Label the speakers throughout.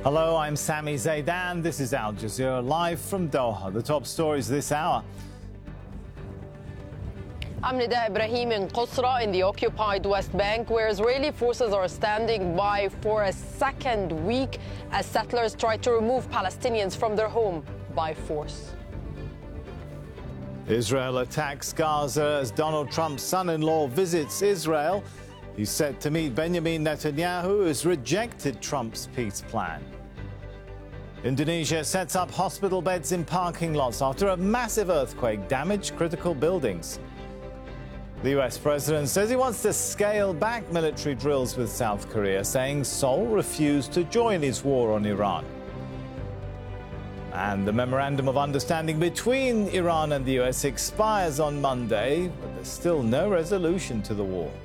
Speaker 1: Hello, I'm Sami Zaidan. This is Al Jazeera live from Doha. The top stories this hour.
Speaker 2: I'm Nida Ibrahim in Qusra in the occupied West Bank, where Israeli forces are standing by for a second week as settlers try to remove Palestinians from their home by force.
Speaker 1: Israel attacks Gaza as Donald Trump's son-in-law visits Israel. He's set to meet Benjamin Netanyahu, who has rejected Trump's peace plan. Indonesia sets up hospital beds in parking lots after a massive earthquake damaged critical buildings. The US president says he wants to scale back military drills with South Korea, saying Seoul refused to join his war on Iran. And the memorandum of understanding between Iran and the US expires on Monday, but there's still no resolution to the war.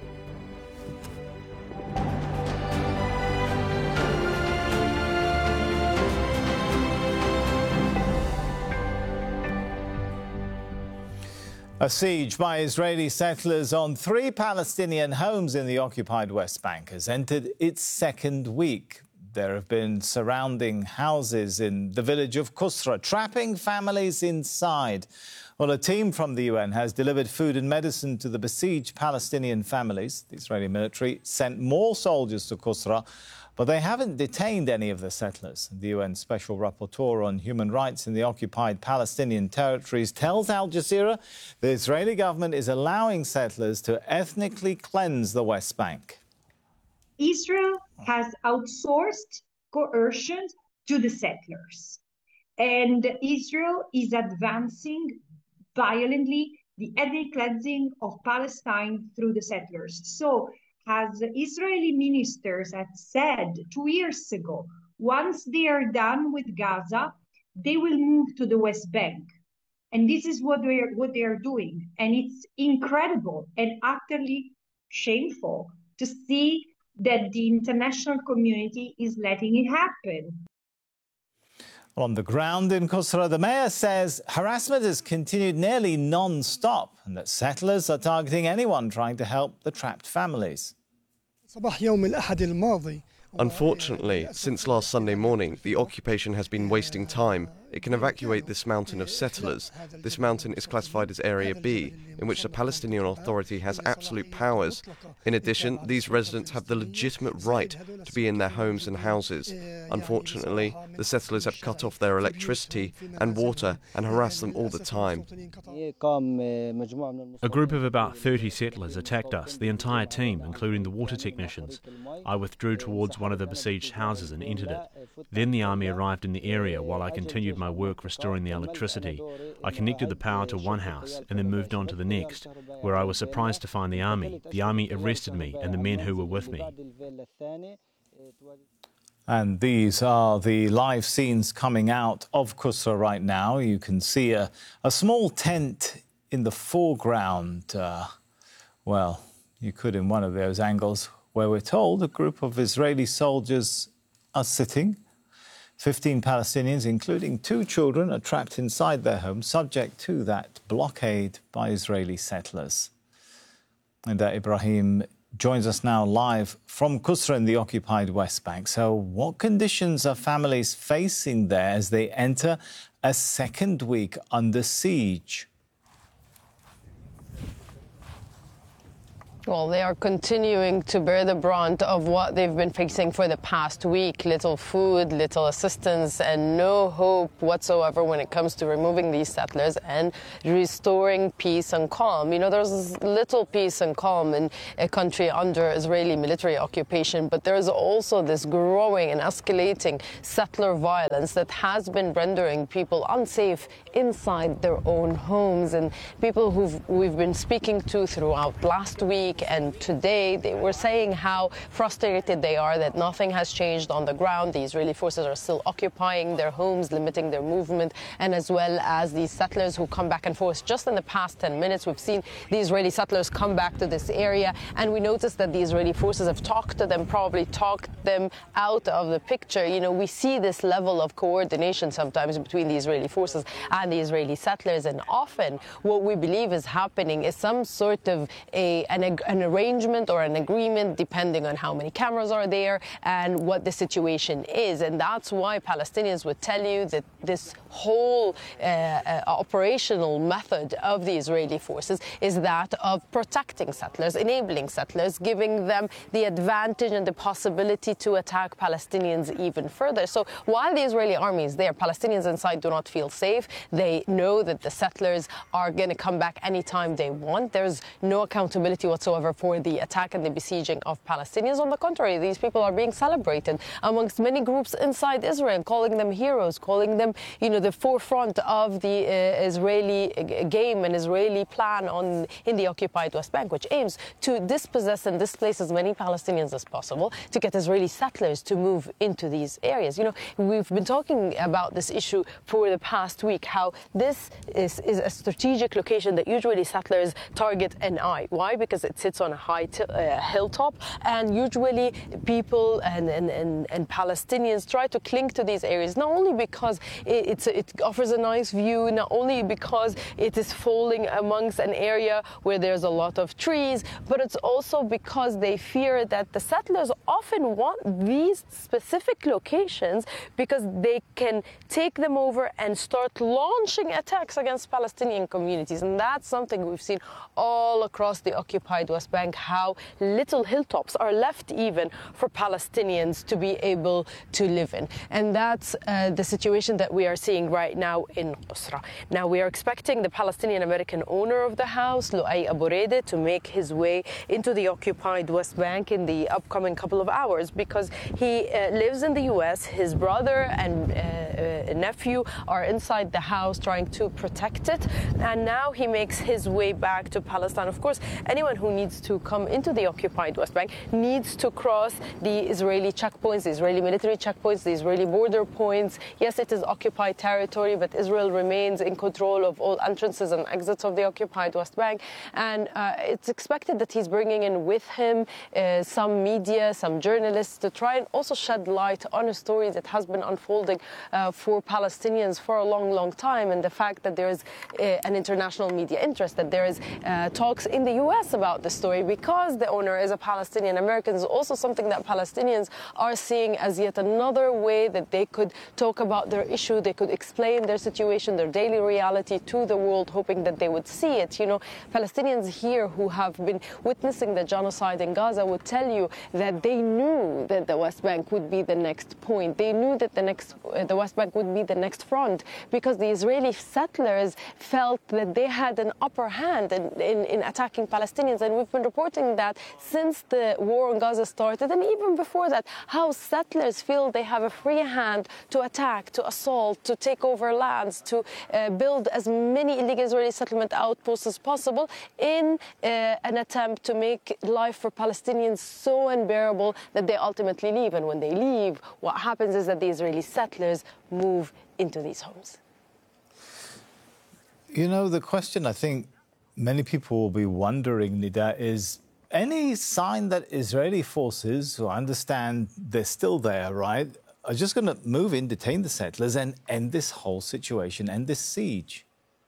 Speaker 1: A siege by Israeli settlers on 3 Palestinian homes in the occupied West Bank has entered its second week. There have been surrounding houses in the village of Qusra, trapping families inside. Well, a team from the UN has delivered food and medicine to the besieged Palestinian families. The Israeli military sent more soldiers to Qusra, but they haven't detained any of the settlers. The UN Special Rapporteur on Human Rights in the occupied Palestinian territories tells Al Jazeera the Israeli government is allowing settlers to ethnically cleanse the West Bank.
Speaker 3: Israel has outsourced coercion to the settlers, and Israel is advancing violently the ethnic cleansing of Palestine through the settlers. So, as Israeli ministers had said 2 years ago, once they are done with Gaza, they will move to the West Bank. And this is what they are doing. And it's incredible and utterly shameful to see that the international community is letting it happen.
Speaker 1: On the ground in Qusra, the mayor says harassment has continued nearly non-stop and that settlers are targeting anyone trying to help the trapped families.
Speaker 4: Unfortunately, since last Sunday morning, the occupation has been wasting time. It can evacuate this mountain of settlers. This mountain is classified as Area B, in which the Palestinian Authority has absolute powers. In addition, these residents have the legitimate right to be in their homes and houses. Unfortunately, the settlers have cut off their electricity and water and harass them all the time.
Speaker 5: A group of about 30 settlers attacked us, the entire team, including the water technicians. I withdrew towards one of the besieged houses and entered it. Then the army arrived in the area while I continued my work restoring the electricity. I connected the power to one house and then moved on to the next, where I was surprised to find the army. The army arrested me and the men who were with me.
Speaker 1: And these are the live scenes coming out of Qusra right now. You can see a small tent in the foreground. Well, you could in one of those angles where we're told a group of Israeli soldiers are sitting. 15 Palestinians, including 2 children, are trapped inside their home, subject to that blockade by Israeli settlers. And Ibrahim joins us now live from Qusra in the occupied West Bank. So what conditions are families facing there as they enter a second week under siege?
Speaker 2: Well, they are continuing to bear the brunt of what they've been facing for the past week. Little food, little assistance, and no hope whatsoever when it comes to removing these settlers and restoring peace and calm. You know, there's little peace and calm in a country under Israeli military occupation, but there's also this growing and escalating settler violence that has been rendering people unsafe inside their own homes. And people we've been speaking to throughout last week and today, they were saying how frustrated they are that nothing has changed on the ground. The Israeli forces are still occupying their homes, limiting their movement, and as well as these settlers who come back and forth. Just in the past 10 minutes, we've seen the Israeli settlers come back to this area, and we noticed that the Israeli forces have talked to them, probably talked them out of the picture. You know, we see this level of coordination sometimes between the Israeli forces and the Israeli settlers, and often what we believe is happening is some sort of an an arrangement or an agreement, depending on how many cameras are there and what the situation is. And that's why Palestinians would tell you that this whole operational method of the Israeli forces is that of protecting settlers, enabling settlers, giving them the advantage and the possibility to attack Palestinians even further. So while the Israeli army is there, Palestinians inside do not feel safe. They know that the settlers are going to come back anytime they want. There's no accountability whatsoever for the attack and the besieging of Palestinians. On the contrary, these people are being celebrated amongst many groups inside Israel, calling them heroes, calling them, the forefront of the Israeli game and Israeli plan in the occupied West Bank, which aims to dispossess and displace as many Palestinians as possible, to get Israeli settlers to move into these areas. We've been talking about this issue for the past week, how this is a strategic location that usually settlers target and eye. Why? Because it sits on a high hilltop, and usually people and Palestinians try to cling to these areas, not only because it offers a nice view, not only because it is falling amongst an area where there's a lot of trees, but it's also because they fear that the settlers often want these specific locations because they can take them over and start launching attacks against Palestinian communities. And that's something we've seen all across the occupied West Bank, how little hilltops are left even for Palestinians to be able to live in. And that's the situation that we are seeing right now in Qusra. Now, we are expecting the Palestinian-American owner of the house, Lu'ay Abu Raida, to make his way into the occupied West Bank in the upcoming couple of hours, because he lives in the U.S. His brother and nephew are inside the house trying to protect it, and now he makes his way back to Palestine. Of course, anyone who needs to come into the occupied West Bank needs to cross the Israeli checkpoints, the Israeli military checkpoints, the Israeli border points. Yes, it is occupied territory, but Israel remains in control of all entrances and exits of the occupied West Bank, and it's expected that he's bringing in with him some media, some journalists, to try and also shed light on a story that has been unfolding for Palestinians for a long, long time, and the fact that there is an international media interest, that there is talks in the U.S. about the story because the owner is a Palestinian American, is also something that Palestinians are seeing as yet another way that they could talk about their issue, they could explain their situation, their daily reality to the world, hoping that they would see it. Palestinians here who have been witnessing the genocide in Gaza would tell you that they knew that the West Bank would be the next point. They knew that the West Bank would be the next front, because the Israeli settlers felt that they had an upper hand in attacking Palestinians. And we've been reporting that since the war on Gaza started, and even before that, how settlers feel they have a free hand to attack, to assault, to take over lands, to build as many illegal Israeli settlement outposts as possible in an attempt to make life for Palestinians so unbearable that they ultimately leave. And when they leave, what happens is that the Israeli settlers move into these homes.
Speaker 1: The question I think many people will be wondering, Nida, is any sign that Israeli forces, who I understand they're still there, right, are just going to move in, detain the settlers and end this whole situation, end this siege?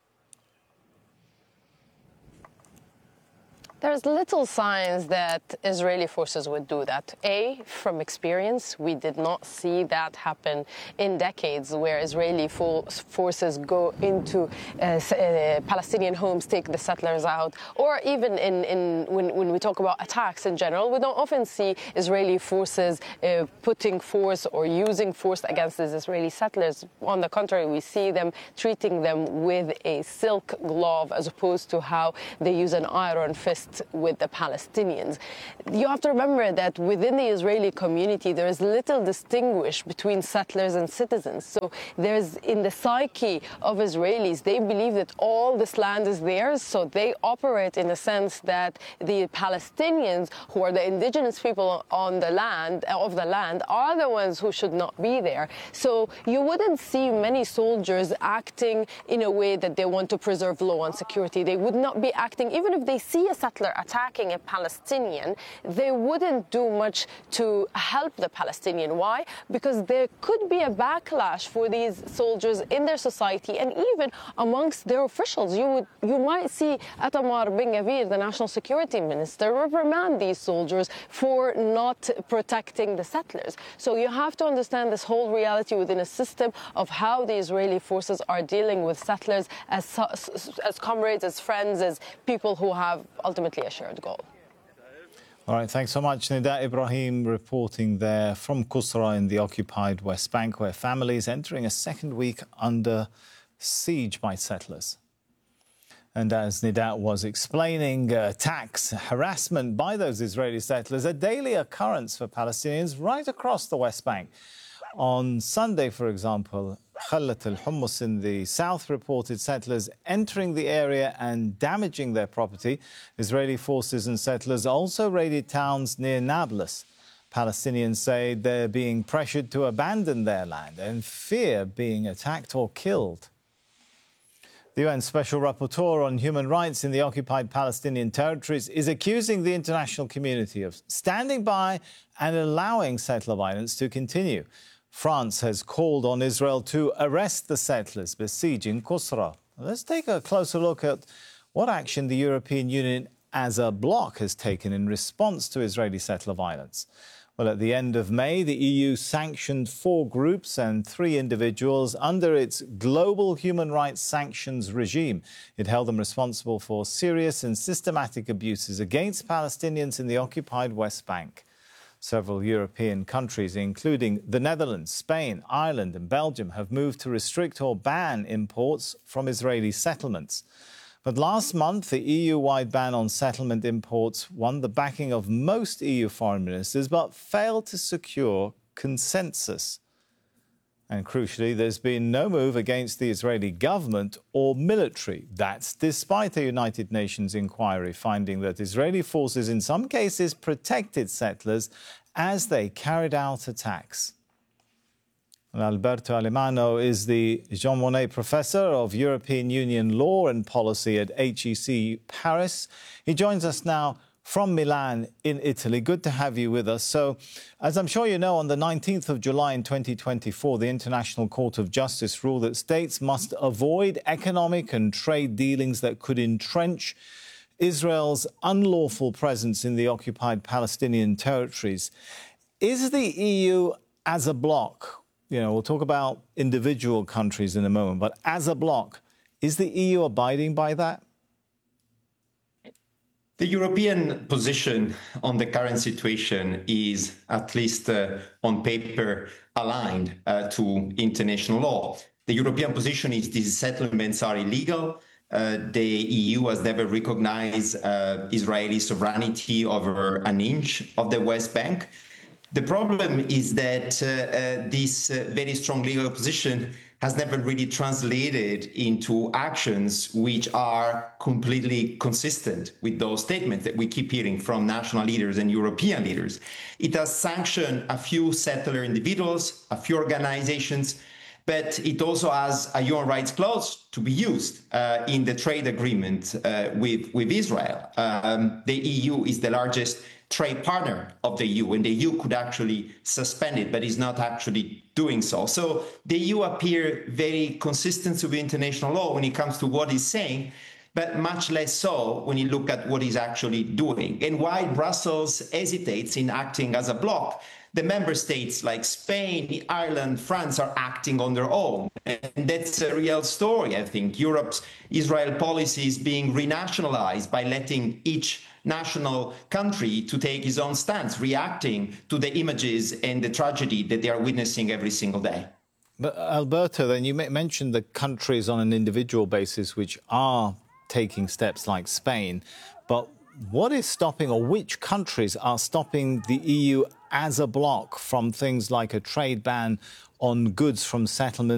Speaker 2: There's little signs that Israeli forces would do that. From experience, we did not see that happen in decades, where Israeli forces go into Palestinian homes, take the settlers out, or even when we talk about attacks in general, we don't often see Israeli forces putting force or using force against these Israeli settlers. On the contrary, we see them treating them with a silk glove, as opposed to how they use an iron fist with the Palestinians. You have to remember that within the Israeli community, there is little distinguish between settlers and citizens. So there's, in the psyche of Israelis, they believe that all this land is theirs, so they operate in the sense that the Palestinians, who are the indigenous people of the land, are the ones who should not be there. So you wouldn't see many soldiers acting in a way that they want to preserve law and security. They would not be acting, even if they see a settler settler attacking a Palestinian, they wouldn't do much to help the Palestinian. Why? Because there could be a backlash for these soldiers in their society and even amongst their officials. You might see Itamar Ben-Gvir, the national security minister, reprimand these soldiers for not protecting the settlers. So you have to understand this whole reality within a system of how the Israeli forces are dealing with settlers as comrades, as friends, as people who have ultimately a shared goal.
Speaker 1: All right, thanks so much. Nida Ibrahim reporting there from Qusra in the occupied West Bank, where families entering a second week under siege by settlers. And as Nida was explaining, attacks, harassment by those Israeli settlers, a daily occurrence for Palestinians right across the West Bank. On Sunday, for example, Khalat al-Hummus in the south reported settlers entering the area and damaging their property. Israeli forces and settlers also raided towns near Nablus. Palestinians say they're being pressured to abandon their land and fear being attacked or killed. The UN Special Rapporteur on Human Rights in the occupied Palestinian territories is accusing the international community of standing by and allowing settler violence to continue. France has called on Israel to arrest the settlers besieging Qusra. Let's take a closer look at what action the European Union as a bloc has taken in response to Israeli settler violence. Well, at the end of May, the EU sanctioned 4 groups and 3 individuals under its global human rights sanctions regime. It held them responsible for serious and systematic abuses against Palestinians in the occupied West Bank. Several European countries, including the Netherlands, Spain, Ireland and Belgium, have moved to restrict or ban imports from Israeli settlements. But last month, the EU-wide ban on settlement imports won the backing of most EU foreign ministers, but failed to secure consensus. And crucially, there's been no move against the Israeli government or military. That's despite a United Nations inquiry finding that Israeli forces in some cases protected settlers as they carried out attacks. Alberto Alemanno is the Jean Monnet Professor of European Union Law and Policy at HEC Paris. He joins us now from Milan in Italy. Good to have you with us. So, as I'm sure you know, on the 19th of July in 2024, the International Court of Justice ruled that states must avoid economic and trade dealings that could entrench Israel's unlawful presence in the occupied Palestinian territories. Is the EU as a bloc, we'll talk about individual countries in a moment, but as a bloc, is the EU abiding by that?
Speaker 6: The European position on the current situation is, at least on paper, aligned to international law. The European position is these settlements are illegal. The EU has never recognized Israeli sovereignty over an inch of the West Bank. The problem is that this very strong legal position has never really translated into actions which are completely consistent with those statements that we keep hearing from national leaders and European leaders. It has sanctioned a few settler individuals, a few organizations, but it also has a human rights clause to be used in the trade agreement with Israel. The EU is the largest trade partner of the EU, and the EU could actually suspend it, but is not actually doing so. So the EU appear very consistent with international law when it comes to what it's saying, but much less so when you look at what it's actually doing. And why Brussels hesitates in acting as a bloc, the member states like Spain, Ireland, France are acting on their own. And that's a real story, I think. Europe's Israel policy is being renationalized by letting each national country to take its own stance, reacting to the images and the tragedy that they are witnessing every single day.
Speaker 1: But Alberto, then you mentioned the countries on an individual basis which are taking steps like Spain, but what is stopping, or which countries are stopping the EU as a bloc from things like a trade ban on goods from settlements